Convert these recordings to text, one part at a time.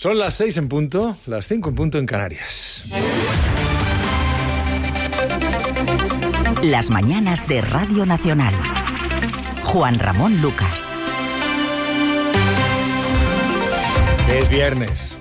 Son las 6 en punto, las 5 en punto en Canarias. Las mañanas de Radio Nacional. Juan Ramón Lucas. Que es viernes,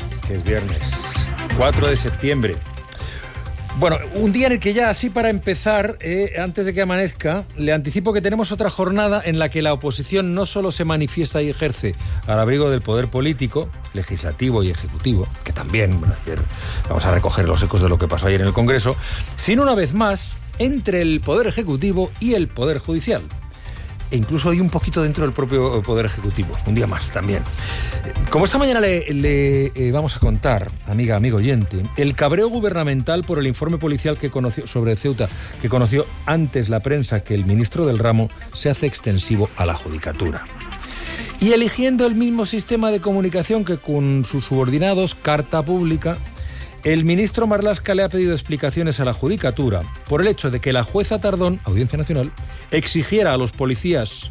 4 de septiembre. Bueno, un día en el que ya así para empezar, antes de que amanezca, le anticipo que tenemos otra jornada en la que la oposición no solo se manifiesta y ejerce al abrigo del poder político, legislativo y ejecutivo, que también, bueno, ayer vamos a recoger los ecos de lo que pasó ayer en el Congreso, sino una vez más entre el poder ejecutivo y el poder judicial. E incluso hay un poquito dentro del propio Poder Ejecutivo, un día más también. Como esta mañana le vamos a contar, amigo oyente, el cabreo gubernamental por el informe policial que conoció sobre Ceuta, que conoció antes la prensa que el ministro del ramo, se hace extensivo a la judicatura. Y eligiendo el mismo sistema de comunicación que con sus subordinados, carta pública, el ministro Marlaska le ha pedido explicaciones a la judicatura por el hecho de que la jueza Tardón, Audiencia Nacional, exigiera a los policías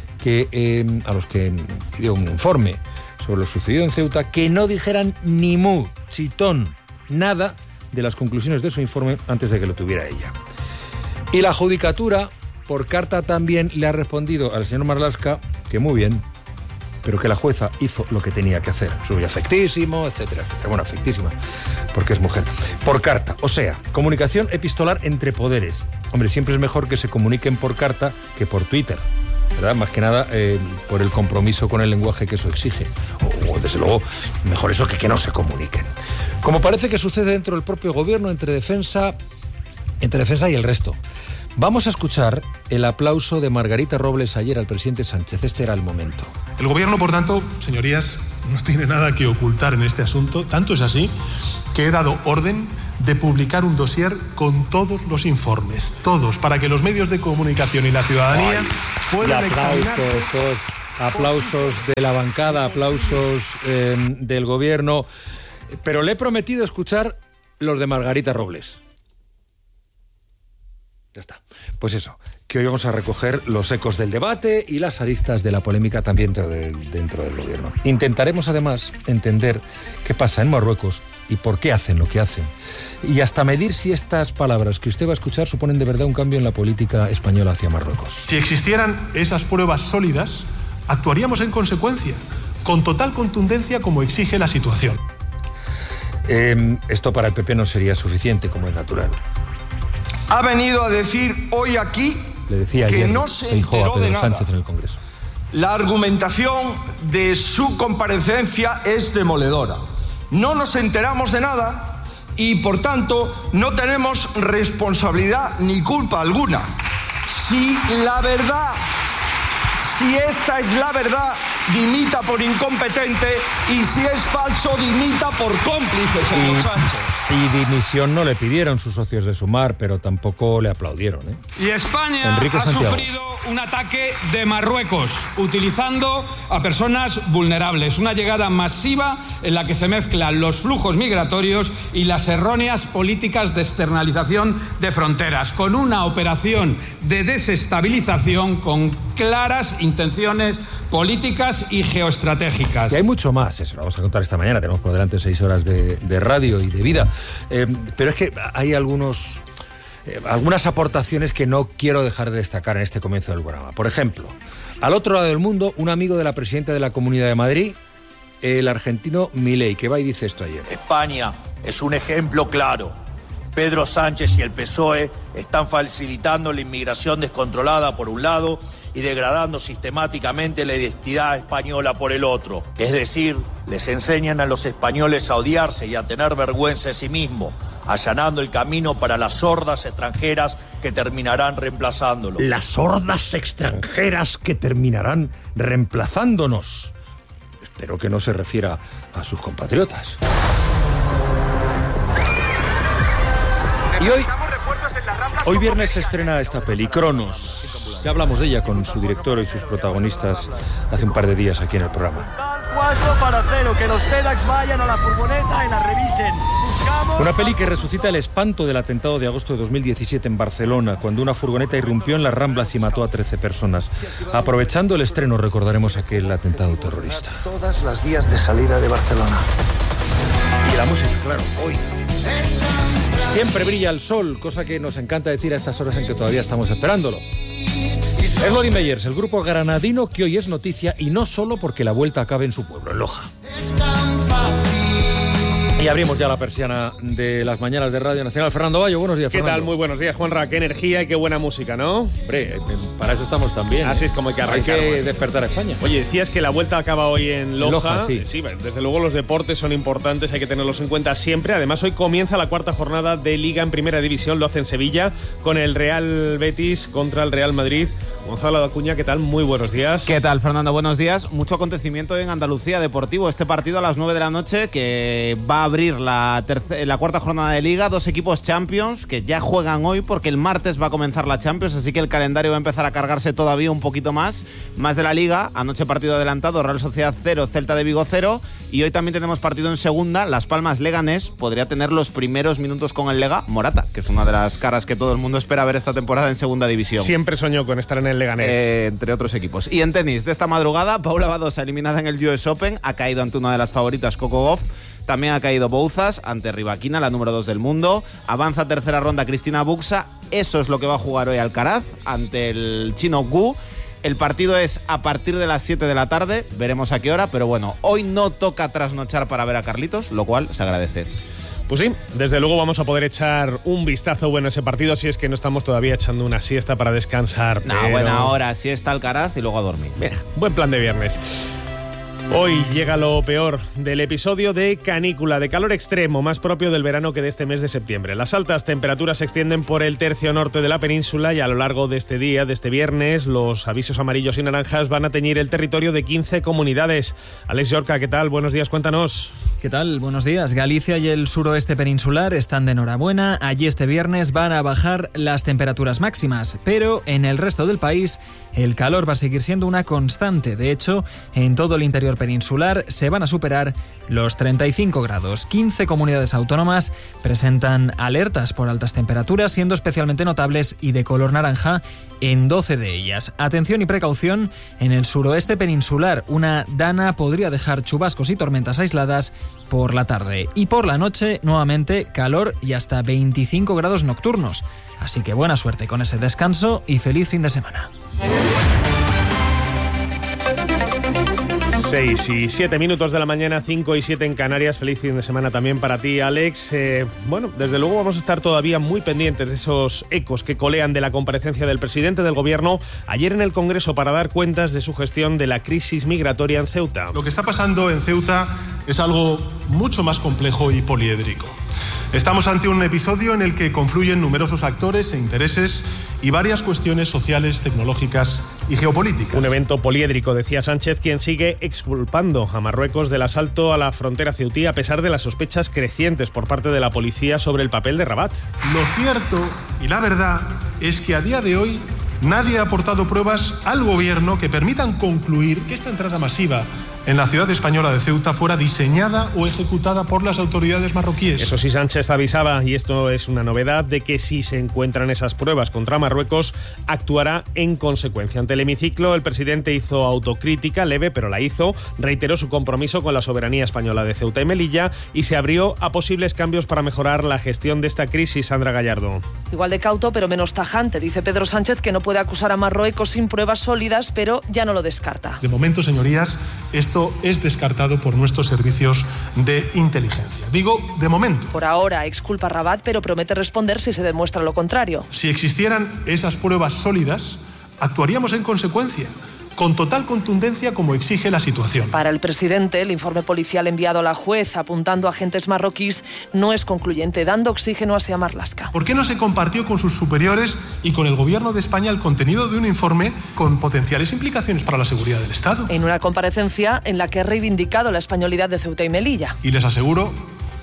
a los que pidió un informe sobre lo sucedido en Ceuta que no dijeran ni mu, chitón, nada de las conclusiones de su informe antes de que lo tuviera ella. Y la judicatura, por carta también, le ha respondido al señor Marlaska que muy bien, pero que la jueza hizo lo que tenía que hacer. Suyo afectísimo, etcétera, etcétera. Bueno, afectísima, porque es mujer. Por carta, o sea, comunicación epistolar entre poderes. Hombre, siempre es mejor que se comuniquen por carta que por Twitter, ¿verdad? Más que nada por el compromiso con el lenguaje que eso exige. O desde luego, mejor eso que no se comuniquen. Como parece que sucede dentro del propio gobierno, entre defensa y el resto. Vamos a escuchar el aplauso de Margarita Robles ayer al presidente Sánchez. Este era el momento. El gobierno, por tanto, señorías, no tiene nada que ocultar en este asunto. Tanto es así que he dado orden de publicar un dossier con todos los informes, todos, para que los medios de comunicación y la ciudadanía puedan examinar. Aplausos de la bancada, aplausos del gobierno. Pero le he prometido escuchar los de Margarita Robles. Ya está. Pues eso, que hoy vamos a recoger los ecos del debate y las aristas de la polémica también dentro del gobierno. Intentaremos además entender qué pasa en Marruecos y por qué hacen lo que hacen. Y hasta medir si estas palabras que usted va a escuchar suponen de verdad un cambio en la política española hacia Marruecos. Si existieran esas pruebas sólidas, actuaríamos en consecuencia, con total contundencia como exige la situación. Esto para el PP no sería suficiente, como es natural. Ha venido a decir hoy aquí, le decía que ayer, no se enteró de nada. Sánchez en el Congreso. La argumentación de su comparecencia es demoledora. No nos enteramos de nada y, por tanto, no tenemos responsabilidad ni culpa alguna. Si esta es la verdad, dimita por incompetente, y si es falso, dimita por cómplice, señor Sánchez. Y dimisión no le pidieron sus socios de Sumar, pero tampoco le aplaudieron, ¿eh? Y España ha sufrido un ataque de Marruecos, utilizando a personas vulnerables. Una llegada masiva en la que se mezclan los flujos migratorios y las erróneas políticas de externalización de fronteras, con una operación de desestabilización con claras intenciones políticas y geoestratégicas. Y hay mucho más, eso lo vamos a contar esta mañana. Tenemos por delante 6 horas de radio y de vida. Pero es que hay algunas aportaciones que no quiero dejar de destacar en este comienzo del programa. Por ejemplo, al otro lado del mundo, un amigo de la presidenta de la Comunidad de Madrid, el argentino Milei, que va y dice esto ayer. España es un ejemplo claro. Pedro Sánchez y el PSOE están facilitando la inmigración descontrolada por un lado y degradando sistemáticamente la identidad española por el otro. Es decir, les enseñan a los españoles a odiarse y a tener vergüenza de sí mismos, allanando el camino para las hordas extranjeras que terminarán reemplazándolos. Las hordas extranjeras que terminarán reemplazándonos. Espero que no se refiera a sus compatriotas. Y hoy viernes se estrena esta peli, Cronos. Ya hablamos de ella con su director y sus protagonistas hace un par de días aquí en el programa. 4-0, que los TEDx vayan a la furgoneta y la revisen. Buscamos... Una peli que resucita el espanto del atentado de agosto de 2017 en Barcelona, cuando una furgoneta irrumpió en las Ramblas y mató a 13 personas. Aprovechando el estreno recordaremos aquel atentado terrorista. Todas las vías de salida de Barcelona. Y la música, claro, hoy. Siempre brilla el sol, cosa que nos encanta decir a estas horas en que todavía estamos esperándolo. Es Bloody Meyers, el grupo granadino que hoy es noticia, y no solo porque la vuelta acabe en su pueblo, en Loja. Y abrimos ya la persiana de las mañanas de Radio Nacional. Fernando Bayo, buenos días, Fernando. ¿Qué tal? Muy buenos días, Juanra. Qué energía y qué buena música, ¿no? Hombre, para eso estamos también. Así es como hay que arrancar. Hay que despertar a España. Oye, decías que la vuelta acaba hoy en Loja. Sí, desde luego los deportes son importantes, hay que tenerlos en cuenta siempre. Además, hoy comienza la cuarta jornada de Liga en Primera División, lo hace en Sevilla, con el Real Betis contra el Real Madrid. Gonzalo Acuña, ¿qué tal? Muy buenos días. ¿Qué tal, Fernando? Buenos días. Mucho acontecimiento en Andalucía Deportivo. Este partido a las 9 de la noche que va a abrir la cuarta jornada de Liga. Dos equipos Champions que ya juegan hoy porque el martes va a comenzar la Champions, así que el calendario va a empezar a cargarse todavía un poquito más de la Liga. Anoche partido adelantado, Real Sociedad 0, Celta de Vigo 0, y hoy también tenemos partido en segunda. Las Palmas Leganés podría tener los primeros minutos con el Lega Morata, que es una de las caras que todo el mundo espera ver esta temporada en segunda división. Siempre soñó con estar en el Leganés. Entre otros equipos. Y en tenis, de esta madrugada, Paula Badosa, eliminada en el US Open, ha caído ante una de las favoritas, Coco Gauff. También ha caído Bouzas ante Rybakina, la número 2 del mundo. Avanza tercera ronda Cristina Buxa. Eso es lo que va a jugar hoy Alcaraz ante el chino Gu. El partido es a partir de las 7 de la tarde. Veremos a qué hora, pero bueno, hoy no toca trasnochar para ver a Carlitos, lo cual se agradece. Pues sí, desde luego vamos a poder echar un vistazo bueno a ese partido, si es que no estamos todavía echando una siesta para descansar. No, buena hora, siesta Alcaraz y luego a dormir. Mira, buen plan de viernes. Hoy llega lo peor del episodio de canícula, de calor extremo, más propio del verano que de este mes de septiembre. Las altas temperaturas se extienden por el tercio norte de la península y a lo largo de este día, de este viernes, los avisos amarillos y naranjas van a teñir el territorio de 15 comunidades. Alex Yorca, ¿qué tal? Buenos días, cuéntanos. ¿Qué tal? Buenos días. Galicia y el suroeste peninsular están de enhorabuena. Allí este viernes van a bajar las temperaturas máximas, pero en el resto del país el calor va a seguir siendo una constante. De hecho, en todo el interior peninsular se van a superar los 35 grados. 15 comunidades autónomas presentan alertas por altas temperaturas, siendo especialmente notables y de color naranja en 12 de ellas. Atención y precaución en el suroeste peninsular. Una dana podría dejar chubascos y tormentas aisladas por la tarde. Y por la noche, nuevamente, calor y hasta 25 grados nocturnos. Así que buena suerte con ese descanso y feliz fin de semana. 6 y 7 minutos de la mañana, 5 y 7 en Canarias. Feliz fin de semana también para ti, Alex. Bueno, desde luego vamos a estar todavía muy pendientes de esos ecos que colean de la comparecencia del presidente del Gobierno ayer en el Congreso para dar cuentas de su gestión de la crisis migratoria en Ceuta. Lo que está pasando en Ceuta es algo mucho más complejo y poliédrico. Estamos ante un episodio en el que confluyen numerosos actores e intereses y varias cuestiones sociales, tecnológicas y geopolíticas. Un evento poliédrico, decía Sánchez, quien sigue exculpando a Marruecos del asalto a la frontera ceutí a pesar de las sospechas crecientes por parte de la policía sobre el papel de Rabat. Lo cierto y la verdad es que a día de hoy nadie ha aportado pruebas al gobierno que permitan concluir que esta entrada masiva en la ciudad española de Ceuta fuera diseñada o ejecutada por las autoridades marroquíes. Eso sí, Sánchez avisaba, y esto es una novedad, de que si se encuentran esas pruebas contra Marruecos, actuará en consecuencia. Ante el hemiciclo, el presidente hizo autocrítica, leve, pero la hizo, reiteró su compromiso con la soberanía española de Ceuta y Melilla y se abrió a posibles cambios para mejorar la gestión de esta crisis. Sandra Gallardo. Igual de cauto, pero menos tajante. Dice Pedro Sánchez que no puede acusar a Marruecos sin pruebas sólidas, pero ya no lo descarta. De momento, señorías, esto es descartado por nuestros servicios de inteligencia. Digo, de momento. Por ahora exculpa a Rabat, pero promete responder si se demuestra lo contrario. Si existieran esas pruebas sólidas, actuaríamos en consecuencia, con total contundencia como exige la situación. Para el presidente, el informe policial enviado a la juez apuntando a agentes marroquíes no es concluyente, dando oxígeno a Sia Marlaska. ¿Por qué no se compartió con sus superiores y con el Gobierno de España el contenido de un informe con potenciales implicaciones para la seguridad del Estado? En una comparecencia en la que ha reivindicado la españolidad de Ceuta y Melilla. Y les aseguro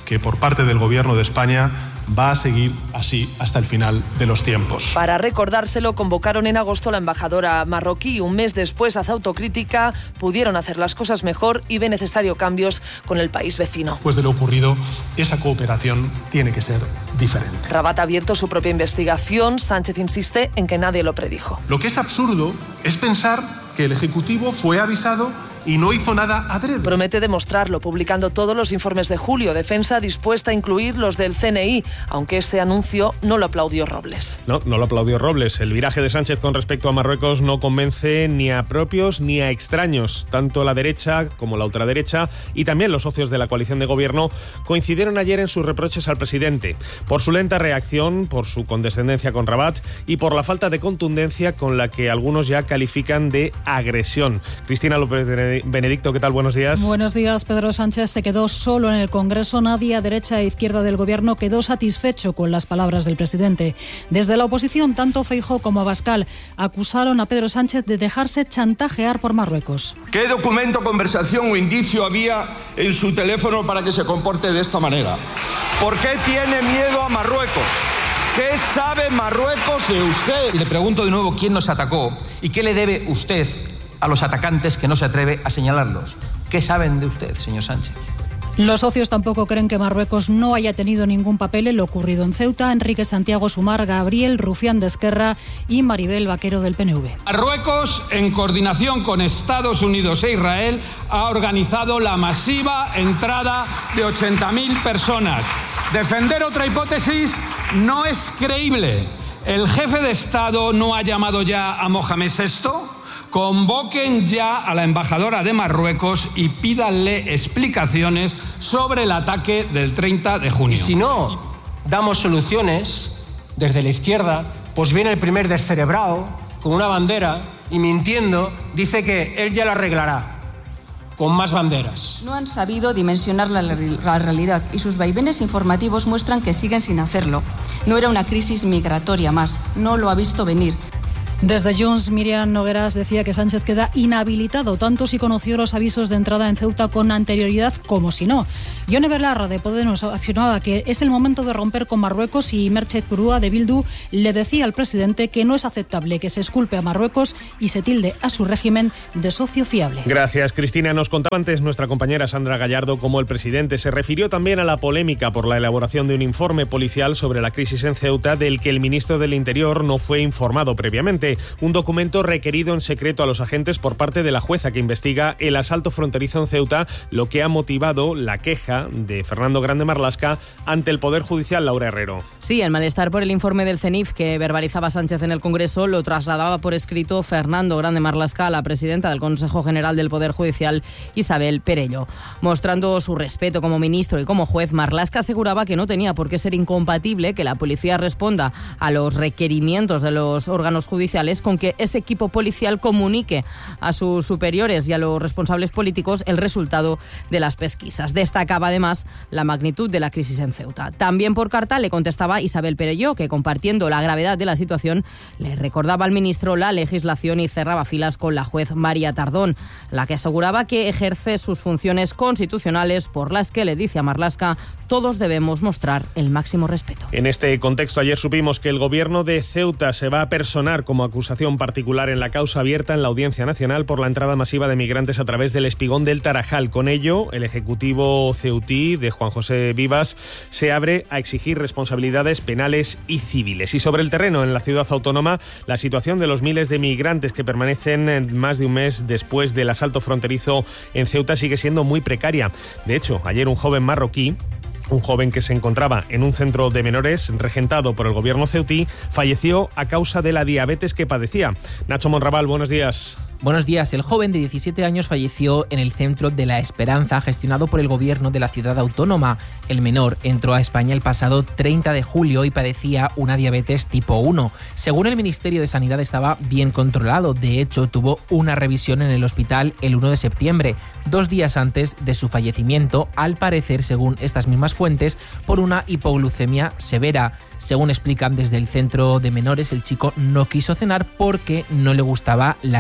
que por parte del Gobierno de España va a seguir así hasta el final de los tiempos. Para recordárselo, convocaron en agosto a la embajadora marroquí. Un mes después, hace autocrítica, pudieron hacer las cosas mejor y ve necesario cambios con el país vecino. Después de lo ocurrido, esa cooperación tiene que ser diferente. Rabat ha abierto su propia investigación. Sánchez insiste en que nadie lo predijo. Lo que es absurdo es pensar que el Ejecutivo fue avisado y no hizo nada adrede. Promete demostrarlo, publicando todos los informes de julio. Defensa dispuesta a incluir los del CNI, aunque ese anuncio no lo aplaudió Robles. No lo aplaudió Robles. El viraje de Sánchez con respecto a Marruecos no convence ni a propios ni a extraños. Tanto la derecha como la ultraderecha y también los socios de la coalición de gobierno coincidieron ayer en sus reproches al presidente por su lenta reacción, por su condescendencia con Rabat y por la falta de contundencia con la que algunos ya califican de agresión. Cristina López Benedicto, ¿qué tal? Buenos días. Buenos días. Pedro Sánchez se quedó solo en el Congreso. Nadie a derecha e izquierda del Gobierno quedó satisfecho con las palabras del presidente. Desde la oposición, tanto Feijóo como Abascal acusaron a Pedro Sánchez de dejarse chantajear por Marruecos. ¿Qué documento, conversación o indicio había en su teléfono para que se comporte de esta manera? ¿Por qué tiene miedo a Marruecos? ¿Qué sabe Marruecos de usted? Y le pregunto de nuevo quién nos atacó y qué le debe usted a los atacantes que no se atreve a señalarlos. ¿Qué saben de usted, señor Sánchez? Los socios tampoco creen que Marruecos no haya tenido ningún papel en lo ocurrido en Ceuta. Enrique Santiago Sumar, Gabriel Rufián de Esquerra y Maribel Vaquero del PNV. Marruecos, en coordinación con Estados Unidos e Israel, ha organizado la masiva entrada de 80.000 personas. Defender otra hipótesis no es creíble. ¿El jefe de Estado no ha llamado ya a Mohamed VI? Convoquen ya a la embajadora de Marruecos y pídanle explicaciones sobre el ataque del 30 de junio. Y si no damos soluciones desde la izquierda, pues viene el primer descerebrado con una bandera y mintiendo dice que él ya lo arreglará con más banderas. No han sabido dimensionar la realidad y sus vaivenes informativos muestran que siguen sin hacerlo. No era una crisis migratoria más, no lo ha visto venir. Desde Junts, Miriam Nogueras decía que Sánchez queda inhabilitado, tanto si conoció los avisos de entrada en Ceuta con anterioridad como si no. Yone Belarra de Podemos afirmaba que es el momento de romper con Marruecos y Merchet Purúa de Bildu le decía al presidente que no es aceptable que se exculpe a Marruecos y se tilde a su régimen de socio fiable. Gracias, Cristina. Nos contaba antes nuestra compañera Sandra Gallardo cómo el presidente se refirió también a la polémica por la elaboración de un informe policial sobre la crisis en Ceuta del que el ministro del Interior no fue informado previamente. Un documento requerido en secreto a los agentes por parte de la jueza que investiga el asalto fronterizo en Ceuta, lo que ha motivado la queja de Fernando Grande Marlaska ante el Poder Judicial. Laura Herrero. Sí, el malestar por el informe del CENIF que verbalizaba Sánchez en el Congreso lo trasladaba por escrito Fernando Grande Marlaska a la presidenta del Consejo General del Poder Judicial, Isabel Perello. Mostrando su respeto como ministro y como juez, Marlaska aseguraba que no tenía por qué ser incompatible que la policía responda a los requerimientos de los órganos judiciales con que ese equipo policial comunique a sus superiores y a los responsables políticos el resultado de las pesquisas. Destacaba además la magnitud de la crisis en Ceuta. También por carta le contestaba Isabel Perello, que compartiendo la gravedad de la situación le recordaba al ministro la legislación y cerraba filas con la juez María Tardón, la que aseguraba que ejerce sus funciones constitucionales por las que, le dice a Marlaska, todos debemos mostrar el máximo respeto. En este contexto, ayer supimos que el gobierno de Ceuta se va a personar como acusación particular en la causa abierta en la Audiencia Nacional por la entrada masiva de migrantes a través del espigón del Tarajal. Con ello, el Ejecutivo ceutí de Juan José Vivas se abre a exigir responsabilidades penales y civiles. Y sobre el terreno, en la ciudad autónoma, la situación de los miles de migrantes que permanecen más de un mes después del asalto fronterizo en Ceuta sigue siendo muy precaria. De hecho, ayer un joven marroquí, un joven que se encontraba en un centro de menores regentado por el gobierno ceutí, falleció a causa de la diabetes que padecía. Nacho Monraval, buenos días. Buenos días. El joven de 17 años falleció en el Centro de la Esperanza, gestionado por el gobierno de la ciudad autónoma. El menor entró a España el pasado 30 de julio y padecía una diabetes tipo 1. Según el Ministerio de Sanidad, estaba bien controlado. De hecho, tuvo una revisión en el hospital el 1 de septiembre, 2 días antes de su fallecimiento, al parecer, según estas mismas fuentes, por una hipoglucemia severa. Según explican desde el centro de menores, el chico no quiso cenar porque no le gustaba la comida.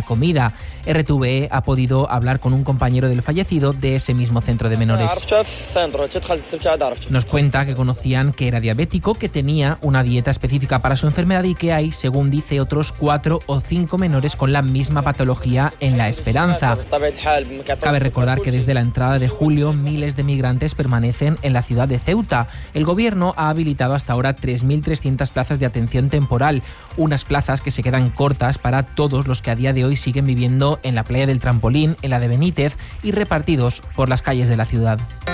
Francia. RTVE ha podido hablar con un compañero del fallecido de ese mismo centro de menores. Nos cuenta que conocían que era diabético, que tenía una dieta específica para su enfermedad y que hay, según dice, otros 4 o 5 menores con la misma patología en La Esperanza. Cabe recordar que desde la entrada de julio miles de migrantes permanecen en la ciudad de Ceuta. El gobierno ha habilitado hasta ahora 3.300 plazas de atención temporal, unas plazas que se quedan cortas para todos los que a día de hoy siguen viviendo en la playa del Trampolín, en la de Benítez y repartidos por las calles de la ciudad.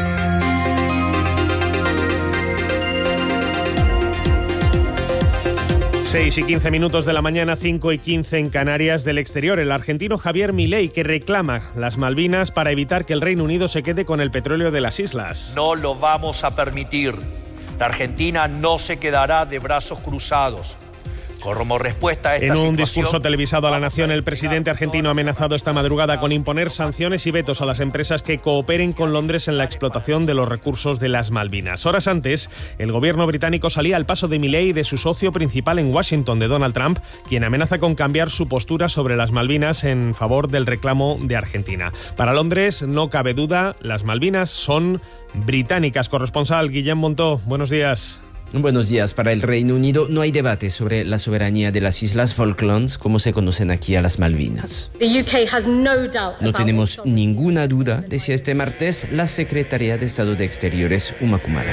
6:15 de la mañana, 5:15 en Canarias. Del exterior, el argentino Javier Milei, que reclama las Malvinas para evitar que el Reino Unido se quede con el petróleo de las islas. No lo vamos a permitir. La Argentina no se quedará de brazos cruzados. Como respuesta a esta situación, en un discurso televisado a la nación, el presidente argentino ha amenazado esta madrugada con imponer sanciones y vetos a las empresas que cooperen con Londres en la explotación de los recursos de las Malvinas. Horas antes, el gobierno británico salía al paso de Milei y de su socio principal en Washington, de Donald Trump, quien amenaza con cambiar su postura sobre las Malvinas en favor del reclamo de Argentina. Para Londres, no cabe duda, las Malvinas son británicas. Corresponsal Guillem Montó, buenos días. Buenos días. Para el Reino Unido no hay debate sobre la soberanía de las Islas Falklands, como se conocen aquí a las Malvinas. No tenemos ninguna duda, decía este martes la secretaria de Estado de Exteriores, Uma Kumara.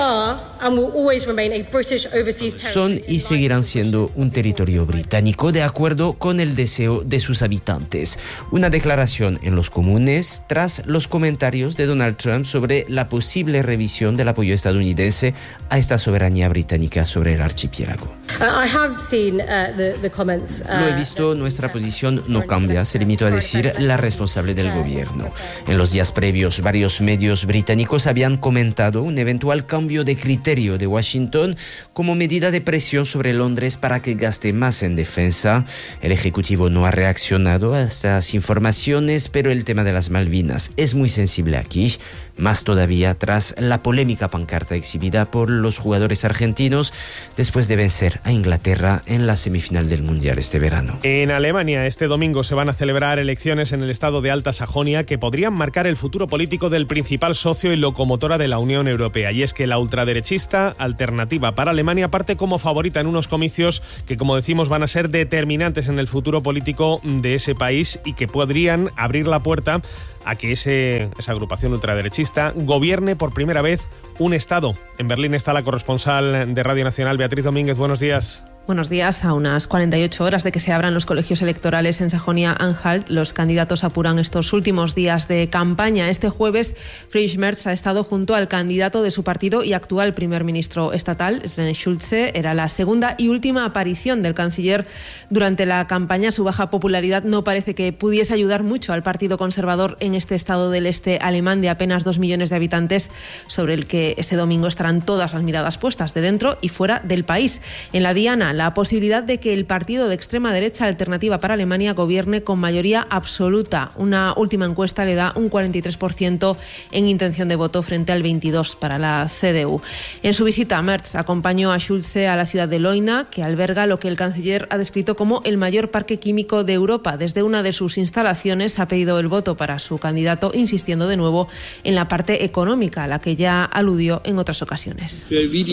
Son y seguirán siendo un territorio británico de acuerdo con el deseo de sus habitantes. Una declaración en los comunes tras los comentarios de Donald Trump sobre la posible revisión del apoyo estadounidense a esta soberanía británica sobre el archipiélago. Lo he visto, nuestra posición no cambia, se limitó a decir la responsable del gobierno. En los días previos, varios medios británicos habían comentado un eventual cambio de criterio de Washington como medida de presión sobre Londres para que gaste más en defensa. El Ejecutivo no ha reaccionado a estas informaciones, pero el tema de las Malvinas es muy sensible aquí, más todavía tras la polémica pancarta exhibida por los jugadores argentinos después de vencer a Inglaterra en la semifinal del Mundial este verano. En Alemania, este domingo se van a celebrar elecciones en el estado de Alta Sajonia que podrían marcar el futuro político del principal socio y locomotora de la Unión Europea. Y es que la ultraderechista Alternativa para Alemania parte como favorita en unos comicios que, como decimos, van a ser determinantes en el futuro político de ese país y que podrían abrir la puerta a que esa agrupación ultraderechista gobierne por primera vez un Estado. En Berlín está la corresponsal de Radio Nacional, Beatriz Domínguez. Buenos días. Buenos días. A unas 48 horas de que se abran los colegios electorales en Sajonia-Anhalt, los candidatos apuran estos últimos días de campaña. Este jueves, Friedrich Merz ha estado junto al candidato de su partido y actual primer ministro estatal, Sven Schulze. Era la segunda y última aparición del canciller durante la campaña. Su baja popularidad no parece que pudiese ayudar mucho al Partido Conservador en este estado del este alemán de apenas 2 millones de habitantes, sobre el que este domingo estarán todas las miradas puestas de dentro y fuera del país. En la diana, la posibilidad de que el partido de extrema derecha Alternativa para Alemania gobierne con mayoría absoluta. Una última encuesta le da un 43% en intención de voto frente al 22% para la CDU. En su visita, Merz acompañó a Schulze a la ciudad de Leuna, que alberga lo que el canciller ha descrito como el mayor parque químico de Europa. Desde una de sus instalaciones ha pedido el voto para su candidato, insistiendo de nuevo en la parte económica, a la que ya aludió en otras ocasiones.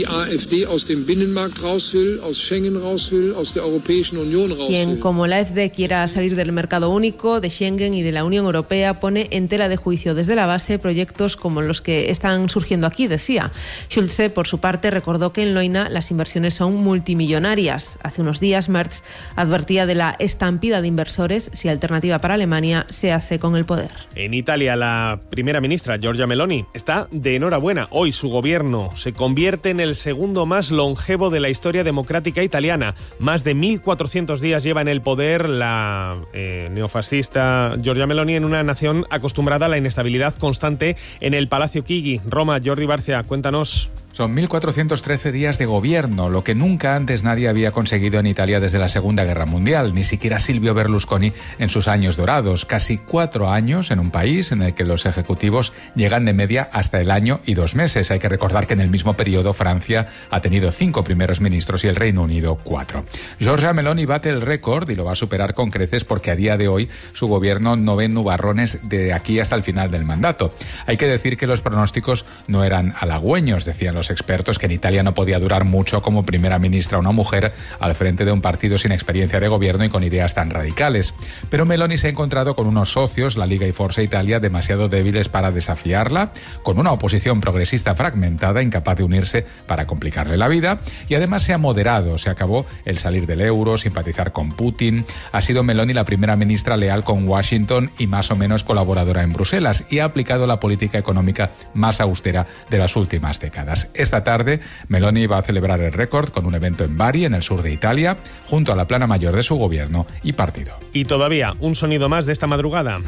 Quien, como la AfD, quiera salir del mercado único, de Schengen y de la Unión Europea, pone en tela de juicio desde la base proyectos como los que están surgiendo aquí, decía. Schulze, por su parte, recordó que en Leuna las inversiones son multimillonarias. Hace unos días, Merz advertía de la estampida de inversores si Alternativa para Alemania se hace con el poder. En Italia, la primera ministra, Giorgia Meloni, está de enhorabuena. Hoy su gobierno se convierte en el segundo más longevo de la historia democrática italiana. Más de 1.400 días lleva en el poder la neofascista Giorgia Meloni en una nación acostumbrada a la inestabilidad constante en el Palacio Chigi. Roma, Jordi Barcia, cuéntanos. Son 1.413 días de gobierno, lo que nunca antes nadie había conseguido en Italia desde la Segunda Guerra Mundial, ni siquiera Silvio Berlusconi en sus años dorados. Casi 4 años en un país en el que los ejecutivos llegan de media hasta el año y 2 meses. Hay que recordar que en el mismo periodo Francia ha tenido 5 primeros ministros y el Reino Unido 4. Giorgia Meloni bate el récord y lo va a superar con creces porque a día de hoy su gobierno no ve nubarrones de aquí hasta el final del mandato. Hay que decir que los pronósticos no eran halagüeños, decían los expertos que en Italia no podía durar mucho como primera ministra una mujer al frente de un partido sin experiencia de gobierno y con ideas tan radicales. Pero Meloni se ha encontrado con unos socios, la Liga y Forza Italia, demasiado débiles para desafiarla, con una oposición progresista fragmentada, incapaz de unirse para complicarle la vida, y además se ha moderado, se acabó el salir del euro, simpatizar con Putin. Ha sido Meloni la primera ministra leal con Washington y más o menos colaboradora en Bruselas, y ha aplicado la política económica más austera de las últimas décadas. Esta tarde, Meloni va a celebrar el récord con un evento en Bari, en el sur de Italia, junto a la plana mayor de su gobierno y partido. Y todavía, un sonido más de esta madrugada.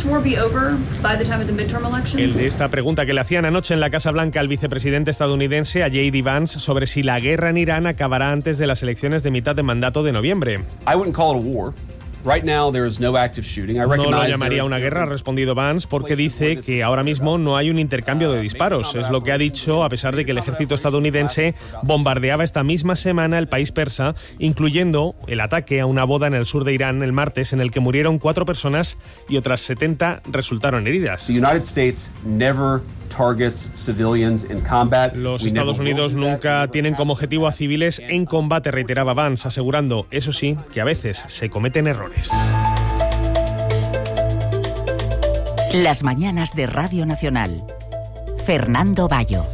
El de esta pregunta que le hacían anoche en la Casa Blanca al vicepresidente estadounidense, a J.D. Vance, sobre si la guerra en Irán acabará antes de las elecciones de mitad de mandato de noviembre. No lo llamaría una guerra, ha respondido Vance, porque dice que ahora mismo no hay un intercambio de disparos. Es lo que ha dicho a pesar de que el ejército estadounidense bombardeaba esta misma semana el país persa, incluyendo el ataque a una boda en el sur de Irán el martes, en el que murieron 4 personas y otras 70 resultaron heridas. Los Estados Unidos nunca tienen como objetivo a civiles en combate, reiteraba Vance, asegurando, eso sí, que a veces se cometen errores. Las mañanas de Radio Nacional. Fernando Bayo.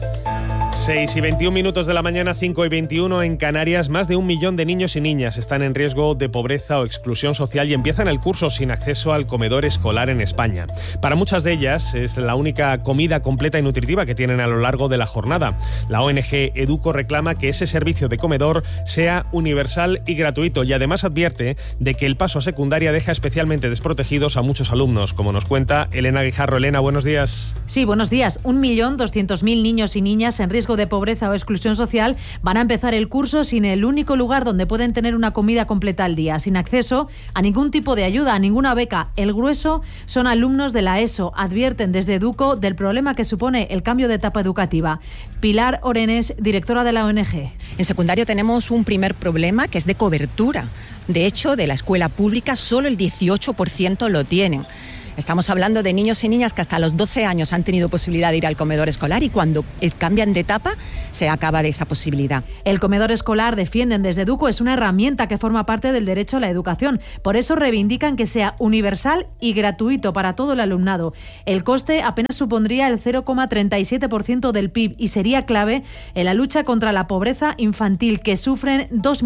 6:21 de la mañana, 5:21 en Canarias. Más de 1 millón de niños y niñas están en riesgo de pobreza o exclusión social y empiezan el curso sin acceso al comedor escolar en España. Para muchas de ellas es la única comida completa y nutritiva que tienen a lo largo de la jornada. La ONG Educo reclama que ese servicio de comedor sea universal y gratuito, y además advierte de que el paso a secundaria deja especialmente desprotegidos a muchos alumnos, como nos cuenta Elena Guijarro. Elena, buenos días. Sí, buenos días. 1.200.000 niños y niñas en riesgo de pobreza o exclusión social van a empezar el curso sin el único lugar donde pueden tener una comida completa al día, sin acceso a ningún tipo de ayuda, a ninguna beca. El grueso son alumnos de la ESO. Advierten desde Educo del problema que supone el cambio de etapa educativa. Pilar Orenes, directora de la ONG. En secundario tenemos un primer problema que es de cobertura. De hecho, de la escuela pública solo el 18% lo tienen. Estamos hablando de niños y niñas que hasta los 12 años han tenido posibilidad de ir al comedor escolar y cuando cambian de etapa se acaba de esa posibilidad. El comedor escolar, defienden desde Educo, es una herramienta que forma parte del derecho a la educación. Por eso reivindican que sea universal y gratuito para todo el alumnado. El coste apenas supondría el 0,37% del PIB y sería clave en la lucha contra la pobreza infantil que sufren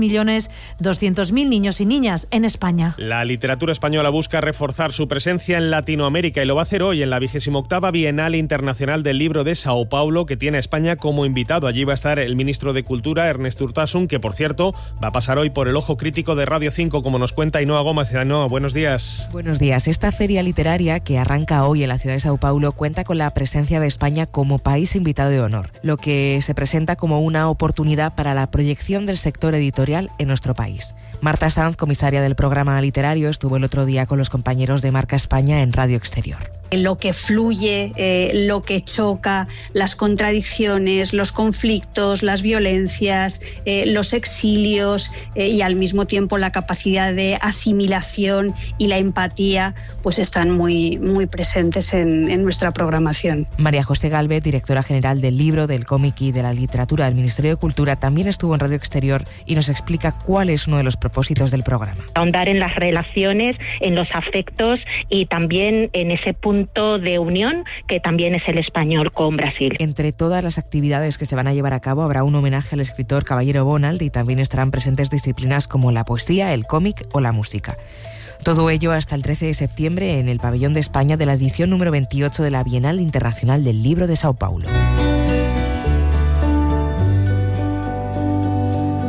2.200.000 niños y niñas en España. La literatura española busca reforzar su presencia en Latinoamérica y lo va a hacer hoy en la 28ª Bienal Internacional del Libro de Sao Paulo, que tiene a España como invitado. Allí va a estar el ministro de Cultura, Ernest Urtasun, que por cierto va a pasar hoy por el ojo crítico de Radio 5, como nos cuenta Ainhoa Gómez. Ainhoa, buenos días. Buenos días. Esta feria literaria que arranca hoy en la ciudad de Sao Paulo cuenta con la presencia de España como país invitado de honor, lo que se presenta como una oportunidad para la proyección del sector editorial en nuestro país. Marta Sanz, comisaria del programa literario, estuvo el otro día con los compañeros de Marca España en Radio Exterior. Lo que fluye, lo que choca, las contradicciones, los conflictos, las violencias, los exilios y al mismo tiempo la capacidad de asimilación y la empatía, pues están muy, muy presentes en nuestra programación. María José Galvez, directora general del libro, del cómic y de la literatura del Ministerio de Cultura, también estuvo en Radio Exterior y nos explica cuál es uno de los propósitos del programa. Ahondar en las relaciones, en los afectos y también en ese punto de unión que también es el español con Brasil. Entre todas las actividades que se van a llevar a cabo habrá un homenaje al escritor Caballero Bonald y también estarán presentes disciplinas como la poesía, el cómic o la música. Todo ello hasta el 13 de septiembre en el Pabellón de España de la edición número 28 de la Bienal Internacional del Libro de Sao Paulo.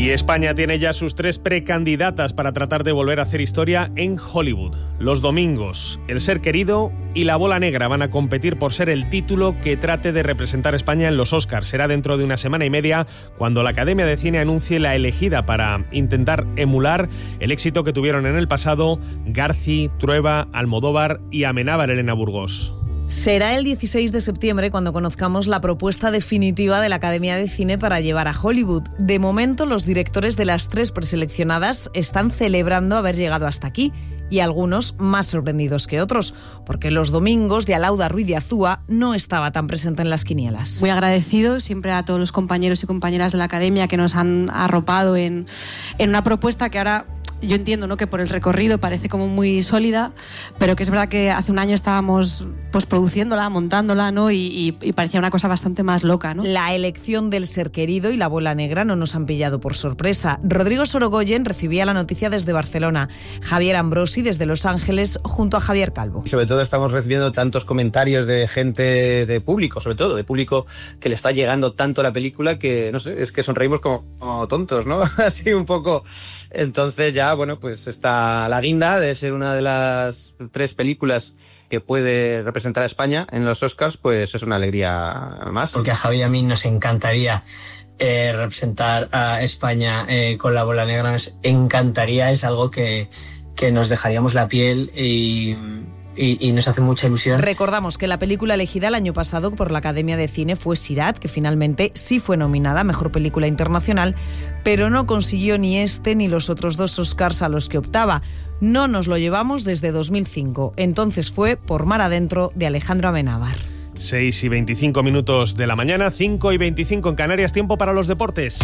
Y España tiene ya sus 3 precandidatas para tratar de volver a hacer historia en Hollywood. Los domingos, El ser querido y La bola negra van a competir por ser el título que trate de representar a España en los Oscars. Será dentro de una semana y media cuando la Academia de Cine anuncie la elegida para intentar emular el éxito que tuvieron en el pasado Garci, Trueba, Almodóvar y Amenábar Elena Burgos. Será el 16 de septiembre cuando conozcamos la propuesta definitiva de la Academia de Cine para llevar a Hollywood. De momento, los directores de las 3 preseleccionadas están celebrando haber llegado hasta aquí, y algunos más sorprendidos que otros, porque los domingos de Alauda Ruiz de Azúa no estaba tan presente en las quinielas. Muy agradecido siempre a todos los compañeros y compañeras de la Academia que nos han arropado en una propuesta que ahora... Yo entiendo, ¿no?, que por el recorrido parece como muy sólida, pero que es verdad que hace un año estábamos pues produciéndola, montándola, ¿no?, y parecía una cosa bastante más loca, ¿no? La elección del ser querido y La bola negra no nos han pillado por sorpresa. Rodrigo Sorogoyen recibía la noticia desde Barcelona, Javier Ambrosi desde Los Ángeles junto a Javier Calvo. Sobre todo estamos recibiendo tantos comentarios de gente, de público, sobre todo de público que le está llegando tanto la película que, no sé, es que sonreímos como tontos, ¿no? Así un poco. Entonces ya, bueno, pues está la guinda de ser una de las 3 películas que puede representar a España en los Oscars, pues es una alegría más. Porque a Javi y a mí nos encantaría representar a España con La bola negra, nos encantaría, es algo que nos dejaríamos la piel y nos hace mucha ilusión. Recordamos que la película elegida el año pasado por la Academia de Cine fue Sirat, que finalmente sí fue nominada a Mejor Película Internacional, pero no consiguió ni este ni los otros 2 Oscars a los que optaba. No nos lo llevamos desde 2005. Entonces fue Por mar adentro, de Alejandro Amenábar. 6:25 de la mañana, 5:25 en Canarias, tiempo para los deportes.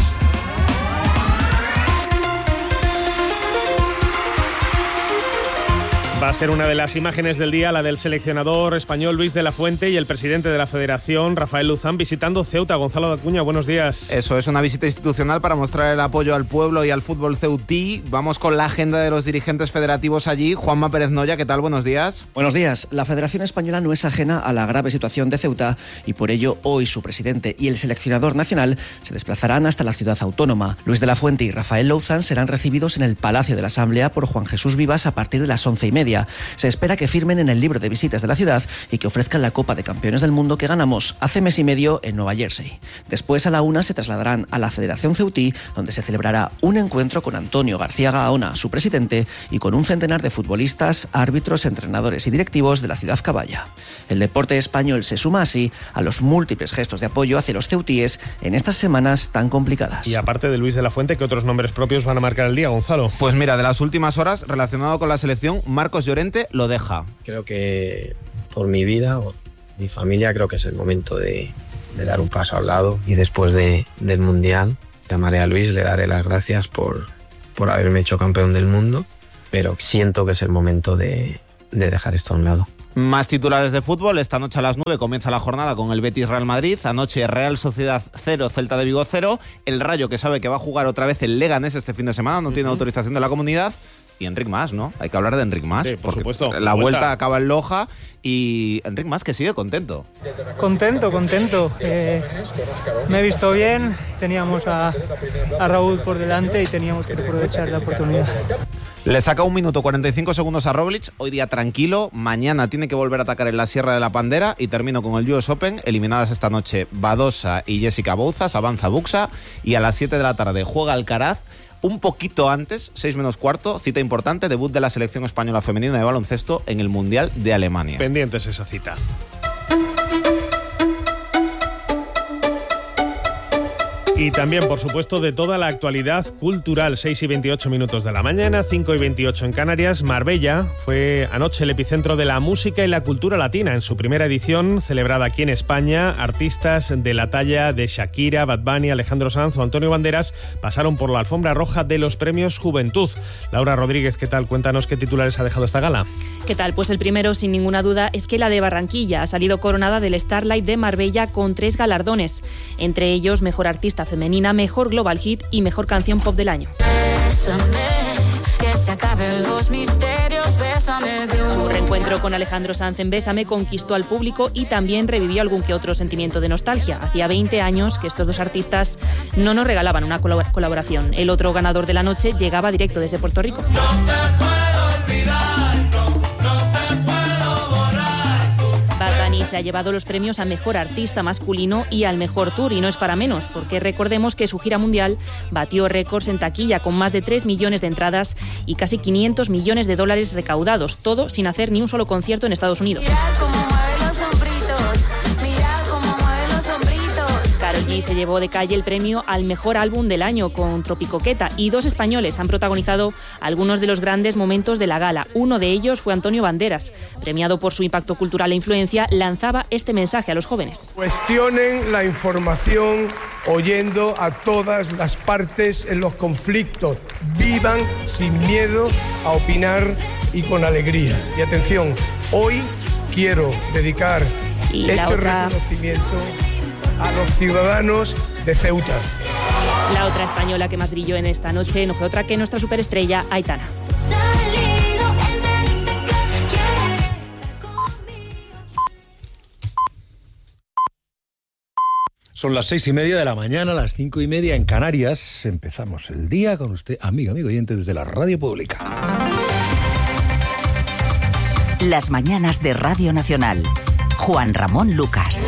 Va a ser una de las imágenes del día la del seleccionador español Luis de la Fuente y el presidente de la Federación, Rafael Luzán, visitando Ceuta. Gonzalo de Acuña, buenos días. Eso es una visita institucional para mostrar el apoyo al pueblo y al fútbol ceutí. Vamos con la agenda de los dirigentes federativos allí. Juanma Pérez Noya, ¿qué tal? Buenos días. Buenos días. La Federación Española no es ajena a la grave situación de Ceuta y por ello hoy su presidente y el seleccionador nacional se desplazarán hasta la ciudad autónoma. Luis de la Fuente y Rafael Luzán serán recibidos en el Palacio de la Asamblea por Juan Jesús Vivas a partir de las 11:30. Se espera que firmen en el libro de visitas de la ciudad y que ofrezcan la Copa de Campeones del Mundo que ganamos hace mes y medio en Nueva Jersey. Después a la 1 se trasladarán a la Federación Ceutí, donde se celebrará un encuentro con Antonio García Gaona, su presidente, y con un centenar de futbolistas, árbitros, entrenadores y directivos de la ciudad caballa. El deporte español se suma así a los múltiples gestos de apoyo hacia los ceutíes en estas semanas tan complicadas. Y aparte de Luis de la Fuente, ¿qué otros nombres propios van a marcar el día, Gonzalo? Pues mira, de las últimas horas, relacionado con la selección, Marcos Llorente lo deja. Creo que por mi vida o mi familia creo que es el momento de dar un paso al lado y después del Mundial llamaré a Luis, le daré las gracias por haberme hecho campeón del mundo, pero siento que es el momento de dejar esto a un lado. Más titulares de fútbol. Esta noche a las 9 comienza la jornada con el Betis Real Madrid. Anoche Real Sociedad 0, Celta de Vigo 0. El Rayo, que sabe que va a jugar otra vez el Leganés este fin de semana, no tiene autorización de la comunidad. Y Enric Mas, ¿no? Hay que hablar de Enric Mas. Sí, por supuesto. La vuelta acaba en Loja y Enric Mas que sigue contento. Contento. Me he visto bien, teníamos a Raúl por delante y teníamos que aprovechar la oportunidad. Le saca 1 minuto 45 segundos a Roglic, hoy día tranquilo, mañana tiene que volver a atacar en la Sierra de la Pandera y termino con el US Open, eliminadas esta noche Badosa y Jessica Bouzas, avanza Buxa y a las 7 de la tarde juega Alcaraz. Un poquito antes, 6 menos cuarto, cita importante, debut de la selección española femenina de baloncesto en el Mundial de Alemania. Pendientes esa cita. Y también, por supuesto, de toda la actualidad cultural. 6:28 de la mañana, 5:28 en Canarias. Marbella fue anoche el epicentro de la música y la cultura latina. En su primera edición, celebrada aquí en España, artistas de la talla de Shakira, Bad Bunny, Alejandro Sanz o Antonio Banderas pasaron por la alfombra roja de los premios Juventud. Laura Rodríguez, ¿qué tal? Cuéntanos qué titulares ha dejado esta gala. ¿Qué tal? Pues el primero, sin ninguna duda, es que la de Barranquilla ha salido coronada del Starlight de Marbella con 3 galardones. Entre ellos, Mejor Artista Femenina, Mejor Global Hit y Mejor Canción Pop del Año. Bésame, que se acaben los misterios, bésame. Su reencuentro con Alejandro Sanz en Bésame conquistó al público y también revivió algún que otro sentimiento de nostalgia. Hacía 20 años que estos dos artistas no nos regalaban una colaboración. El otro ganador de la noche llegaba directo desde Puerto Rico. Bad Bunny se ha llevado los premios a Mejor Artista Masculino y al Mejor Tour, y no es para menos, porque recordemos que su gira mundial batió récords en taquilla con más de 3 millones de entradas y casi 500 millones de dólares recaudados, todo sin hacer ni un solo concierto en Estados Unidos. Karol G se llevó de calle el premio al mejor álbum del año con Tropicoqueta, y dos españoles han protagonizado algunos de los grandes momentos de la gala. Uno de ellos fue Antonio Banderas. Premiado por su impacto cultural e influencia, lanzaba este mensaje a los jóvenes. Cuestionen la información oyendo a todas las partes en los conflictos. Vivan sin miedo a opinar y con alegría. Y atención, hoy quiero dedicar este reconocimiento a los ciudadanos de Ceuta. La otra española que más brilló en esta noche no fue otra que nuestra superestrella Aitana. Son las 6:30 de la mañana, las 5:30 en Canarias. Empezamos el día con usted, amigo oyente, desde la Radio Pública. Las mañanas de Radio Nacional. Juan Ramón Lucas.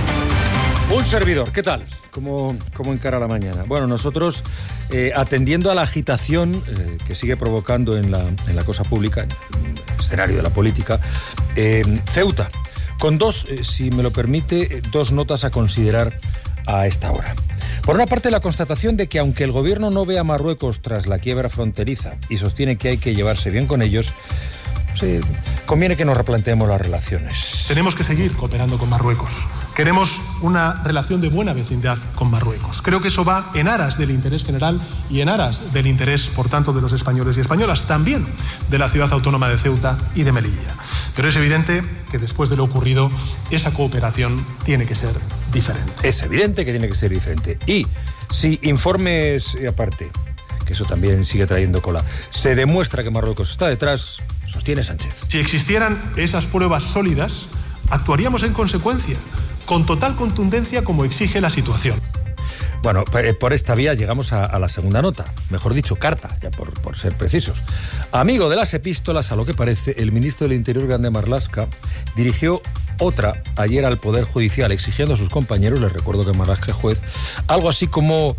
Un servidor, ¿qué tal? ¿Cómo encara la mañana? Bueno, nosotros atendiendo a la agitación que sigue provocando en la cosa pública, en el escenario de la política, Ceuta, con si me lo permite, dos notas a considerar a esta hora. Por una parte, la constatación de que aunque el gobierno no ve a Marruecos tras la quiebra fronteriza y sostiene que hay que llevarse bien con ellos, conviene que nos replanteemos las relaciones. Tenemos que seguir cooperando con Marruecos. Queremos una relación de buena vecindad con Marruecos. Creo que eso va en aras del interés general y en aras del interés, por tanto, de los españoles y españolas, también de la ciudad autónoma de Ceuta y de Melilla. Pero es evidente que después de lo ocurrido, esa cooperación tiene que ser diferente. Es evidente que tiene que ser diferente. Y si informes aparte, que eso también sigue trayendo cola, se demuestra que Marruecos está detrás, sostiene Sánchez. Si existieran esas pruebas sólidas, actuaríamos en consecuencia, con total contundencia como exige la situación. Bueno, por esta vía llegamos a la segunda nota, mejor dicho, carta, ya por ser precisos. Amigo de las epístolas, a lo que parece, el ministro del Interior, Grande Marlaska, dirigió otra ayer al Poder Judicial, exigiendo a sus compañeros, les recuerdo que Marlaska es juez, algo así como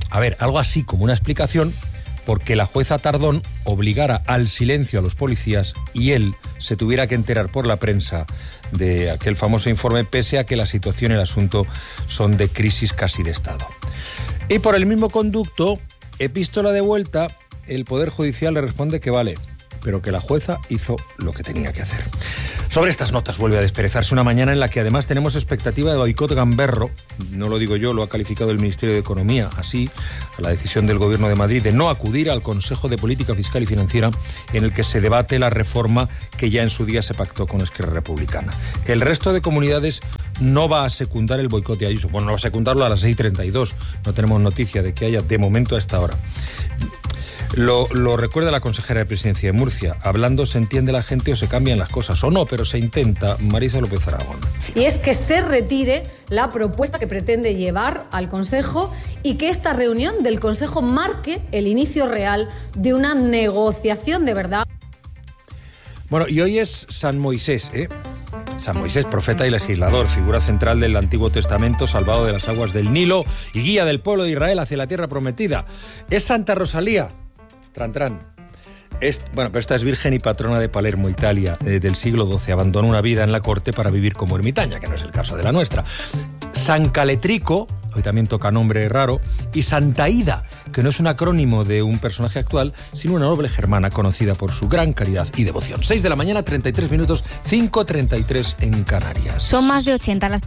una explicación porque la jueza Tardón obligara al silencio a los policías y él se tuviera que enterar por la prensa de aquel famoso informe, pese a que la situación y el asunto son de crisis casi de Estado. Y por el mismo conducto, epístola de vuelta, el Poder Judicial le responde que vale, pero que la jueza hizo lo que tenía que hacer. Sobre estas notas vuelve a desperezarse una mañana en la que además tenemos expectativa de boicot gamberro, no lo digo yo, lo ha calificado el Ministerio de Economía, así, a la decisión del Gobierno de Madrid de no acudir al Consejo de Política Fiscal y Financiera en el que se debate la reforma que ya en su día se pactó con Esquerra Republicana. El resto de comunidades no va a secundar el boicot de Ayuso. Bueno, no va a secundarlo a las 6:32, no tenemos noticia de que haya de momento a esta hora. Lo recuerda la consejera de Presidencia de Murcia. Hablando se entiende la gente o se cambian las cosas o no, pero se intenta. Marisa López Aragón. Y es que se retire la propuesta que pretende llevar al Consejo y que esta reunión del Consejo marque el inicio real de una negociación de verdad. Bueno, y hoy es San Moisés, San Moisés, profeta y legislador, figura central del Antiguo Testamento, salvado de las aguas del Nilo y guía del pueblo de Israel hacia la tierra prometida. Es Santa Rosalía. Tran. Pero esta es virgen y patrona de Palermo, Italia, del siglo XII. Abandonó una vida en la corte para vivir como ermitaña, que no es el caso de la nuestra. San Caletrico, hoy también toca nombre raro, y Santa Ida, que no es un acrónimo de un personaje actual, sino una noble germana conocida por su gran caridad y devoción. 6 de la mañana, 33 minutos, 5:33 en Canarias. Son más de 80 las...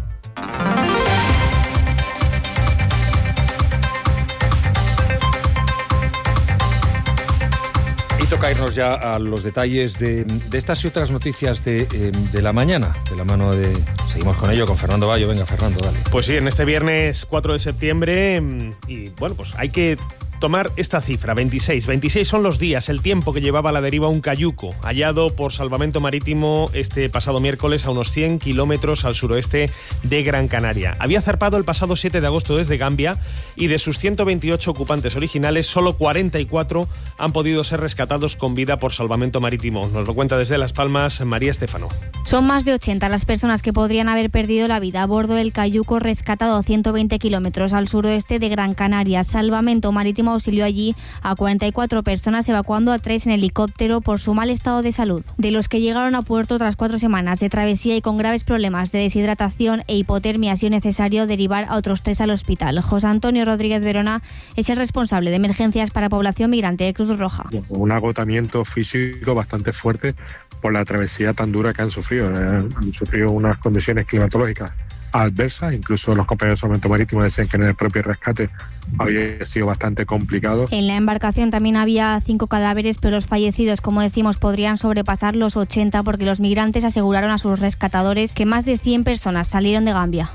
Y toca irnos ya a los detalles de estas y otras noticias de la mañana, de la mano de... Seguimos con ello, con Fernando Bayo. Venga, Fernando, dale. Pues sí, en este viernes 4 de septiembre, y bueno, pues hay que tomar esta cifra, 26. 26 son los días, el tiempo que llevaba a la deriva un cayuco, hallado por Salvamento Marítimo este pasado miércoles a unos 100 kilómetros al suroeste de Gran Canaria. Había zarpado el pasado 7 de agosto desde Gambia y de sus 128 ocupantes originales, solo 44 han podido ser rescatados con vida por Salvamento Marítimo. Nos lo cuenta desde Las Palmas María Estéfano. Son más de 80 las personas que podrían haber perdido la vida a bordo del cayuco rescatado a 120 kilómetros al suroeste de Gran Canaria. Salvamento Marítimo auxilió allí a 44 personas, evacuando a 3 en helicóptero por su mal estado de salud. De los que llegaron a puerto tras 4 semanas de travesía y con graves problemas de deshidratación e hipotermia, ha sido necesario derivar a otros 3 al hospital. José Antonio Rodríguez Verona es el responsable de emergencias para población migrante de Cruz Roja. Un agotamiento físico bastante fuerte por la travesía tan dura que han sufrido. Han sufrido unas condiciones climatológicas adversas, incluso los compañeros de Salvamento Marítimo decían que en el propio rescate había sido bastante complicado. En la embarcación también había 5 cadáveres, pero los fallecidos, como decimos, podrían sobrepasar los 80 porque los migrantes aseguraron a sus rescatadores que más de 100 personas salieron de Gambia.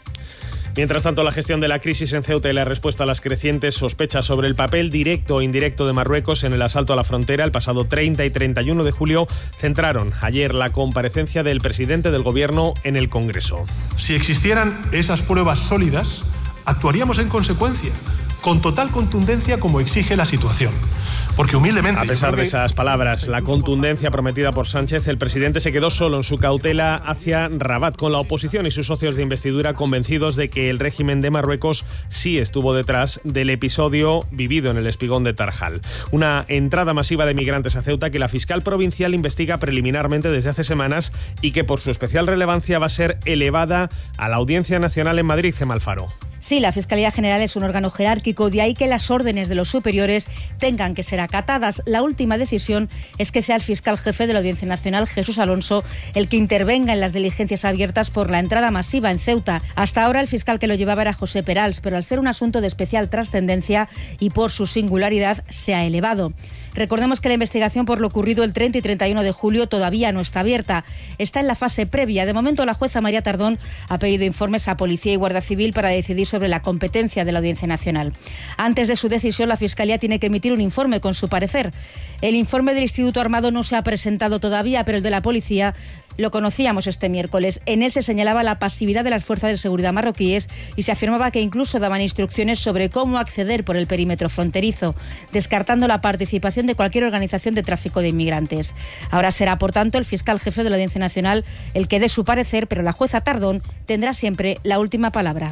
Mientras tanto, la gestión de la crisis en Ceuta y la respuesta a las crecientes sospechas sobre el papel directo o indirecto de Marruecos en el asalto a la frontera el pasado 30 y 31 de julio centraron ayer la comparecencia del presidente del Gobierno en el Congreso. Si existieran esas pruebas sólidas, actuaríamos en consecuencia, con total contundencia como exige la situación. Porque humildemente... A pesar de esas palabras, la contundencia prometida por Sánchez, el presidente se quedó solo en su cautela hacia Rabat, con la oposición y sus socios de investidura convencidos de que el régimen de Marruecos sí estuvo detrás del episodio vivido en el espigón de Tarjal. Una entrada masiva de migrantes a Ceuta que la fiscal provincial investiga preliminarmente desde hace semanas y que por su especial relevancia va a ser elevada a la Audiencia Nacional en Madrid, Gemma Alfaro. Sí, la Fiscalía General es un órgano jerárquico, de ahí que las órdenes de los superiores tengan que ser acatadas. La última decisión es que sea el fiscal jefe de la Audiencia Nacional, Jesús Alonso, el que intervenga en las diligencias abiertas por la entrada masiva en Ceuta. Hasta ahora el fiscal que lo llevaba era José Perals, pero al ser un asunto de especial trascendencia y por su singularidad se ha elevado. Recordemos que la investigación por lo ocurrido el 30 y 31 de julio todavía no está abierta. Está en la fase previa. De momento, la jueza María Tardón ha pedido informes a Policía y Guardia Civil para decidir sobre la competencia de la Audiencia Nacional. Antes de su decisión, la Fiscalía tiene que emitir un informe con su parecer. El informe del Instituto Armado no se ha presentado todavía, pero el de la Policía lo conocíamos este miércoles. En él se señalaba la pasividad de las fuerzas de seguridad marroquíes y se afirmaba que incluso daban instrucciones sobre cómo acceder por el perímetro fronterizo, descartando la participación de cualquier organización de tráfico de inmigrantes. Ahora será, por tanto, el fiscal jefe de la Audiencia Nacional el que dé su parecer, pero la jueza Tardón tendrá siempre la última palabra.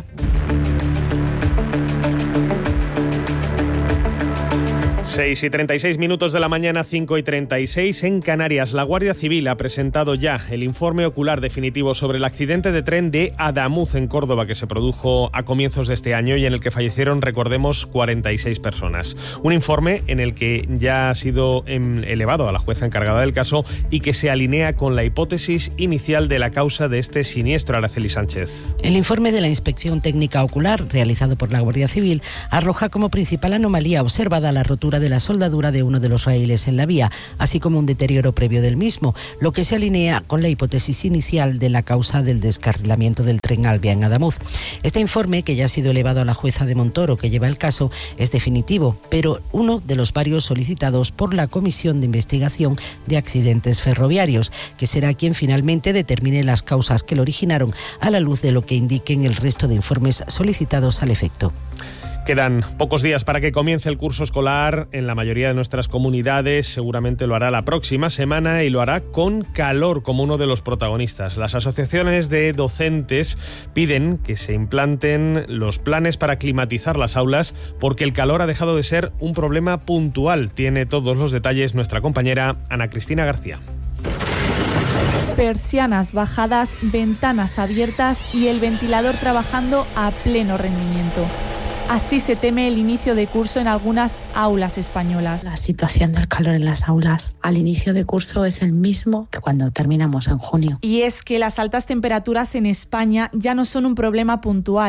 6:36 de la mañana, 5:36 en Canarias. La Guardia Civil ha presentado ya el informe ocular definitivo sobre el accidente de tren de Adamuz en Córdoba que se produjo a comienzos de este año y en el que fallecieron, recordemos, 46 personas. Un informe en el que ya ha sido elevado a la jueza encargada del caso y que se alinea con la hipótesis inicial de la causa de este siniestro. Araceli Sánchez. El informe de la Inspección Técnica Ocular, realizado por la Guardia Civil, arroja como principal anomalía observada la rotura de la soldadura de uno de los raíles en la vía, así como un deterioro previo del mismo, lo que se alinea con la hipótesis inicial de la causa del descarrilamiento del tren Albia en Adamuz. Este informe, que ya ha sido elevado a la jueza de Montoro que lleva el caso, es definitivo, pero uno de los varios solicitados por la Comisión de Investigación de Accidentes Ferroviarios, que será quien finalmente determine las causas que lo originaron, a la luz de lo que indiquen el resto de informes solicitados al efecto. Quedan pocos días para que comience el curso escolar en la mayoría de nuestras comunidades. Seguramente lo hará la próxima semana y lo hará con calor como uno de los protagonistas. Las asociaciones de docentes piden que se implanten los planes para climatizar las aulas porque el calor ha dejado de ser un problema puntual. Tiene todos los detalles nuestra compañera Ana Cristina García. Persianas bajadas, ventanas abiertas y el ventilador trabajando a pleno rendimiento. Así se teme el inicio de curso en algunas aulas españolas. La situación del calor en las aulas al inicio de curso es el mismo que cuando terminamos en junio. Y es que las altas temperaturas en España ya no son un problema puntual.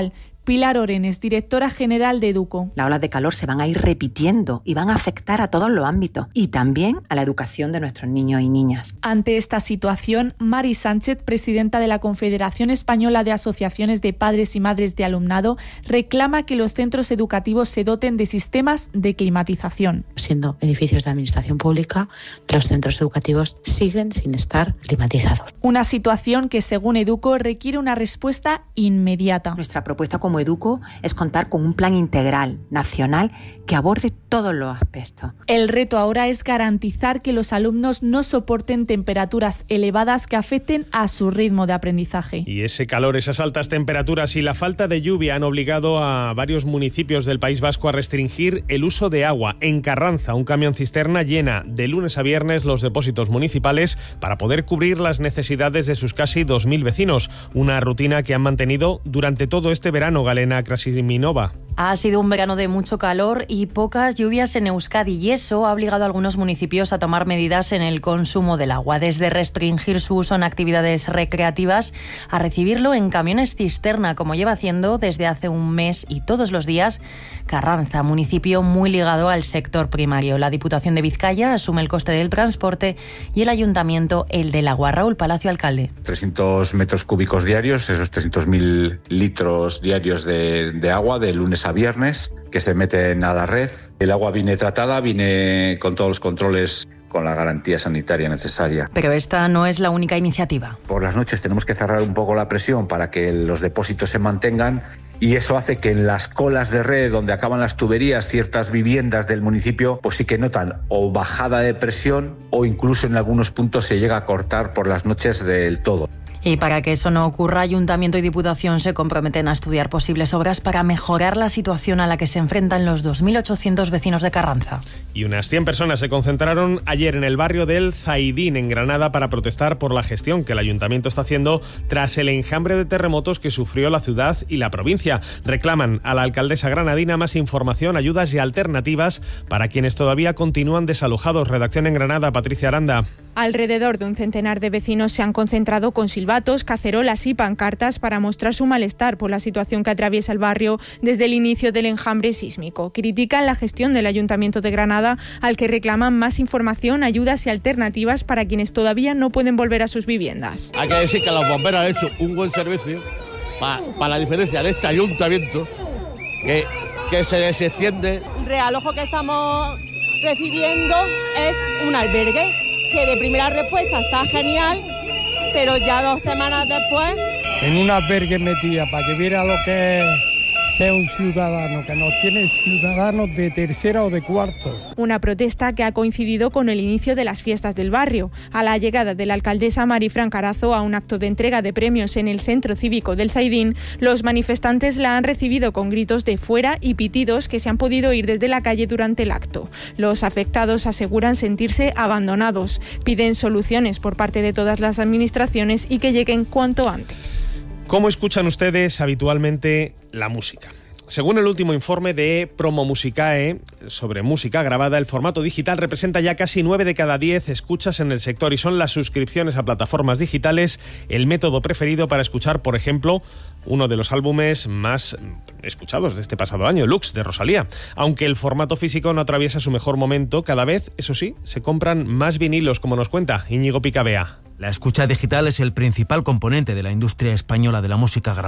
Pilar Orenes, directora general de Educo. Las olas de calor se van a ir repitiendo y van a afectar a todos los ámbitos y también a la educación de nuestros niños y niñas. Ante esta situación, Mari Sánchez, presidenta de la Confederación Española de Asociaciones de Padres y Madres de Alumnado, reclama que los centros educativos se doten de sistemas de climatización. Siendo edificios de administración pública, los centros educativos siguen sin estar climatizados. Una situación que, según Educo, requiere una respuesta inmediata. Nuestra propuesta como Educo es contar con un plan integral, nacional, que aborde todos los aspectos. El reto ahora es garantizar que los alumnos no soporten temperaturas elevadas que afecten a su ritmo de aprendizaje. Y ese calor, esas altas temperaturas y la falta de lluvia han obligado a varios municipios del País Vasco a restringir el uso de agua. En Carranza, un camión cisterna llena de lunes a viernes los depósitos municipales para poder cubrir las necesidades de sus casi 2.000 vecinos. Una rutina que han mantenido durante todo este verano. Galena Krasiminova. Ha sido un verano de mucho calor y pocas lluvias en Euskadi, y eso ha obligado a algunos municipios a tomar medidas en el consumo del agua, desde restringir su uso en actividades recreativas a recibirlo en camiones cisterna, como lleva haciendo desde hace un mes y todos los días Carranza, municipio muy ligado al sector primario. La Diputación de Vizcaya asume el coste del transporte y el Ayuntamiento el del agua. Raúl Palacio, alcalde. 300 metros cúbicos diarios, esos 300.000 litros diarios de agua de lunes a viernes que se meten a la red. El agua viene tratada, viene con todos los controles, con la garantía sanitaria necesaria. Pero esta no es la única iniciativa. Por las noches tenemos que cerrar un poco la presión para que los depósitos se mantengan, y eso hace que en las colas de red donde acaban las tuberías ciertas viviendas del municipio pues sí que notan o bajada de presión o incluso en algunos puntos se llega a cortar por las noches del todo. Y para que eso no ocurra, Ayuntamiento y Diputación se comprometen a estudiar posibles obras para mejorar la situación a la que se enfrentan los 2.800 vecinos de Carranza. Y unas 100 personas se concentraron ayer en el barrio del Zaidín, en Granada, para protestar por la gestión que el Ayuntamiento está haciendo tras el enjambre de terremotos que sufrió la ciudad y la provincia. Reclaman a la alcaldesa granadina más información, ayudas y alternativas para quienes todavía continúan desalojados. Redacción en Granada, Patricia Aranda. Alrededor de un centenar de vecinos se han concentrado con silbatos, cacerolas y pancartas para mostrar su malestar por la situación que atraviesa el barrio desde el inicio del enjambre sísmico. Critican la gestión del Ayuntamiento de Granada, al que reclaman más información, ayudas y alternativas para quienes todavía no pueden volver a sus viviendas. Hay que decir que los bomberos han hecho un buen servicio para la diferencia de este ayuntamiento que se desextiende. El realojo que estamos recibiendo es un albergue que de primera respuesta está genial, pero ya 2 semanas después... En un albergue metida para que viera lo que es ser un ciudadano, que nos tiene ciudadanos de tercera o de cuarto. Una protesta que ha coincidido con el inicio de las fiestas del barrio. A la llegada de la alcaldesa Marifran Carazo a un acto de entrega de premios en el Centro Cívico del Zaidín, los manifestantes la han recibido con gritos de fuera y pitidos que se han podido oír desde la calle durante el acto. Los afectados aseguran sentirse abandonados. Piden soluciones por parte de todas las administraciones y que lleguen cuanto antes. ¿Cómo escuchan ustedes habitualmente la música? Según el último informe de Promomusicae sobre música grabada, el formato digital representa ya casi 9 de cada 10 escuchas en el sector, y son las suscripciones a plataformas digitales el método preferido para escuchar, por ejemplo, uno de los álbumes más escuchados de este pasado año, Lux, de Rosalía. Aunque el formato físico no atraviesa su mejor momento, cada vez, eso sí, se compran más vinilos, como nos cuenta Íñigo Picabea. La escucha digital es el principal componente de la industria española de la música grabada.